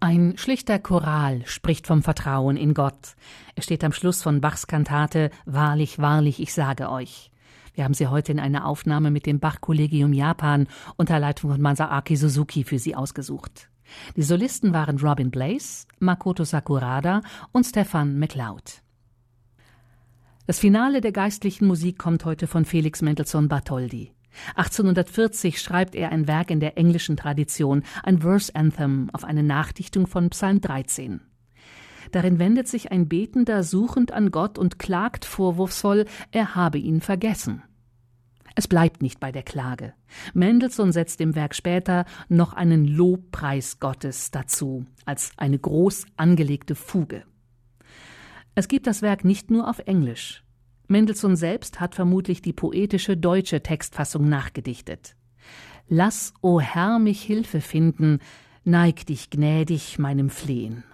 Ein schlichter Choral spricht vom Vertrauen in Gott. Er steht am Schluss von Bachs Kantate »Wahrlich, wahrlich, ich sage euch«. Wir haben sie heute in einer Aufnahme mit dem Bach-Kollegium Japan unter Leitung von Masaaki Suzuki für Sie ausgesucht. Die Solisten waren Robin Blaze, Makoto Sakurada und Stefan McLeod. Das Finale der geistlichen Musik kommt heute von Felix Mendelssohn Bartholdy. 1840 schreibt er ein Werk in der englischen Tradition, ein Verse Anthem auf eine Nachdichtung von Psalm 13. Darin wendet sich ein Betender suchend an Gott und klagt vorwurfsvoll, er habe ihn vergessen. Es bleibt nicht bei der Klage. Mendelssohn setzt im Werk später noch einen Lobpreis Gottes dazu, als eine groß angelegte Fuge. Es gibt das Werk nicht nur auf Englisch. Mendelssohn selbst hat vermutlich die poetische deutsche Textfassung nachgedichtet. »Lass, o Herr, mich Hilfe finden, neig dich gnädig meinem Flehen.«